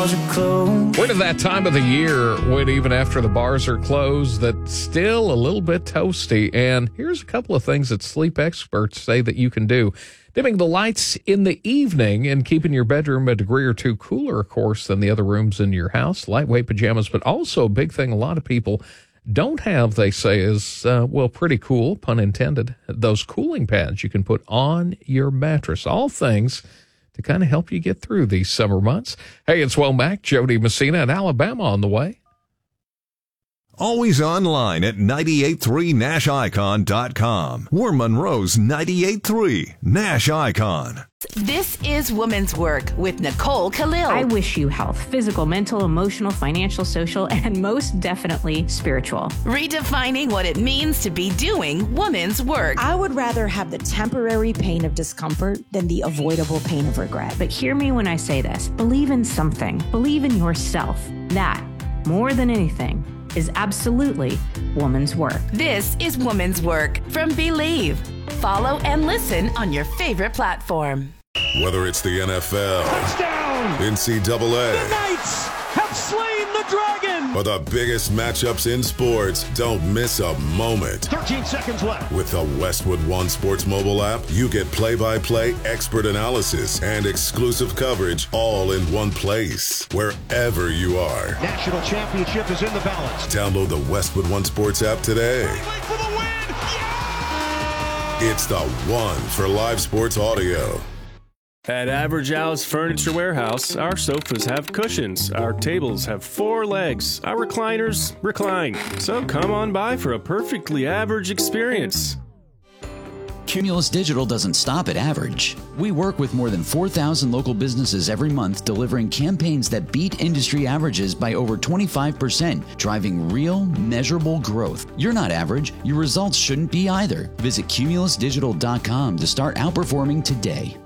bars are closed. We're to that time of the year when even after the bars are closed, that's still a little bit toasty. And here's a couple of things that sleep experts say that you can do. Dimming the lights in the evening and keeping your bedroom a degree or two cooler, of course, than the other rooms in your house. Lightweight pajamas, but also a big thing a lot of people don't have, they say, is, pretty cool, pun intended, those cooling pads you can put on your mattress. All things to kind of help you get through these summer months. Hey, it's Womack, Jody Messina, and Alabama on the way. Always online at 983nashicon.com. We're Monroe's 98.3 Nash Icon. This is Woman's Work with Nicole Khalil. I wish you health, physical, mental, emotional, financial, social, and most definitely spiritual. Redefining what it means to be doing woman's work. I would rather have the temporary pain of discomfort than the avoidable pain of regret. But hear me when I say this. Believe in something. Believe in yourself. That, more than anything, is absolutely woman's work. This is Woman's Work from Believe. Follow and listen on your favorite platform. Whether it's the NFL, touchdown, NCAA, the Knights have slain the dragon, or the biggest matchups in sports, don't miss a moment. 13 seconds left. With the Westwood One Sports mobile app, you get play-by-play expert analysis and exclusive coverage all in one place, wherever you are. National championship is in the balance. Download the Westwood One Sports app today. Wait for the win! Yeah! It's the one for live sports audio. At Average Al's Furniture Warehouse, our sofas have cushions, our tables have 4 legs, our recliners recline. So come on by for a perfectly average experience. Cumulus Digital doesn't stop at average. We work with more than 4,000 local businesses every month, delivering campaigns that beat industry averages by over 25%, driving real, measurable growth. You're not average. Your results shouldn't be either. Visit cumulusdigital.com to start outperforming today.